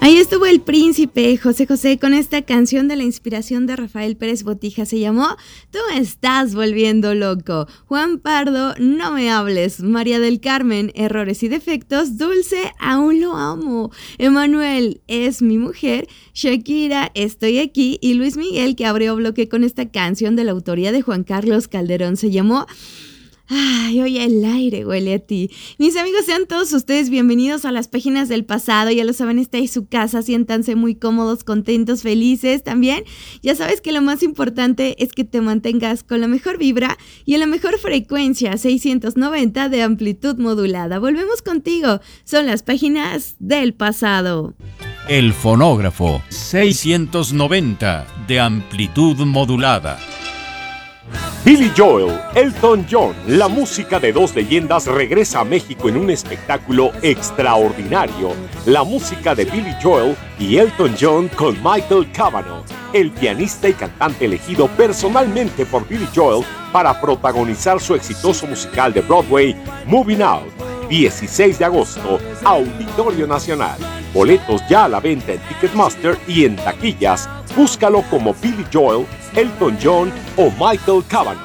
Ahí estuvo el príncipe José José con esta canción de la inspiración de Rafael Pérez Botija. Se llamó Tú me estás volviendo loco. Juan Pardo, No me hables. María del Carmen, Errores y defectos. Dulce, Aún lo amo. Emanuel, Es mi mujer. Shakira, Estoy aquí. Y Luis Miguel, que abrió bloque con esta canción de la autoría de Juan Carlos Calderón. Se llamó Ay, hoy el aire huele a ti. Mis amigos, sean todos ustedes bienvenidos a las páginas del pasado. Ya lo saben, esta es su casa. Siéntanse muy cómodos, contentos, felices también. Ya sabes que lo más importante es que te mantengas con la mejor vibra y en la mejor frecuencia, 690 de amplitud modulada. Volvemos contigo. Son las páginas del pasado. El fonógrafo, 690 de amplitud modulada. Billy Joel, Elton John, la música de dos leyendas regresa a México en un espectáculo extraordinario. La música de Billy Joel y Elton John con Michael Cavanaugh, el pianista y cantante elegido personalmente por Billy Joel para protagonizar su exitoso musical de Broadway, Moving Out. 16 de agosto, Auditorio Nacional. Boletos ya a la venta en Ticketmaster y en taquillas. Búscalo como Billy Joel, Elton John o Michael Cavanaugh.